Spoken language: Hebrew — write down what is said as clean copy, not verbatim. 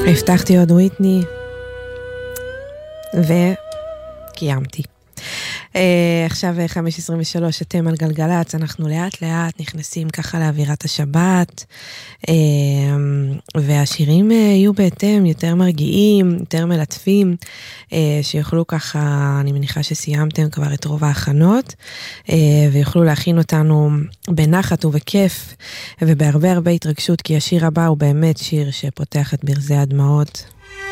הבטחתי עוד וויטני וקיימתי. עכשיו 5:23 אתם על גלגלץ, אנחנו לאט לאט נכנסים ככה לאווירת השבת, והשירים יהיו בהתאם יותר מרגיעים, יותר מלטפים, שיוכלו ככה, אני מניחה שסיימתם כבר את רוב ההכנות, ויוכלו להכין אותנו בנחת ובכיף, ובהרבה הרבה התרגשות, כי השיר הבא הוא באמת שיר שפותח את ברזי הדמעות.